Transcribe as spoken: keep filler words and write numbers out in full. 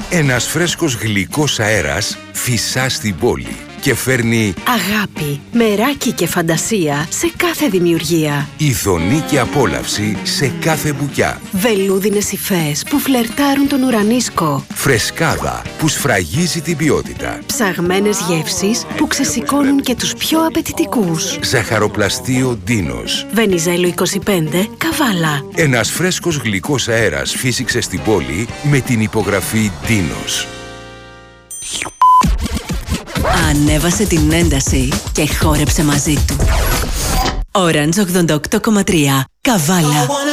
Ένας φρέσκος γλυκός αέρας φυσά στην πόλη και φέρνει αγάπη, μεράκι και φαντασία σε κάθε δημιουργία. ειδονή και απόλαυση σε κάθε μπουκιά. Βελούδινες υφές που φλερτάρουν τον ουρανίσκο. Φρεσκάδα που σφραγίζει την ποιότητα. Ψαγμένες γεύσεις που ξεσηκώνουν και τους πιο απαιτητικούς. Ζαχαροπλαστείο Ντίνος. Βενιζέλο είκοσι πέντε, Καβάλα. Ένας φρέσκος γλυκός αέρας φύσηξε στην πόλη με την υπογραφή Ντίνος. Ανέβασε την ένταση και χόρεψε μαζί του. Orange ογδόντα οκτώ κόμμα τρία, Καβάλα.